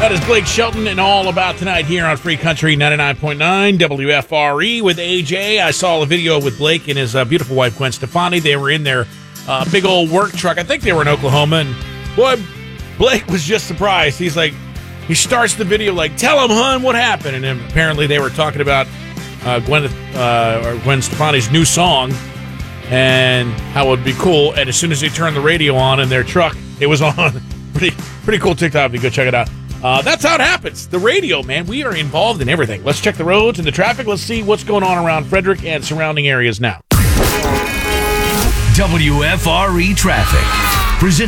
That is Blake Shelton and All About Tonight here on Free Country 99.9 WFRE with AJ. I saw a video with Blake and his beautiful wife, Gwen Stefani. They were in their big old work truck. I think they were in Oklahoma. And boy, Blake was just surprised. He's like, he starts the video like, tell him, hun, what happened? And then apparently they were talking about Gwen Stefani's new song and how it would be cool. And as soon as they turned the radio on in their truck, it was on. Pretty cool TikTok. You go check it out. That's how it happens. The radio, man. We are involved in everything. Let's check the roads and the traffic. Let's see what's going on around Frederick and surrounding areas now. WFRE traffic. Presented